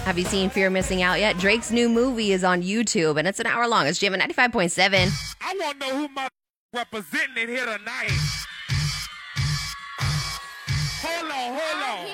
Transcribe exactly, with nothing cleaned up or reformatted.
Have you seen Fear Missing Out yet? Drake's new movie is on YouTube, and it's an hour long. It's Jammin' ninety-five point seven. I want to know who my representing here tonight.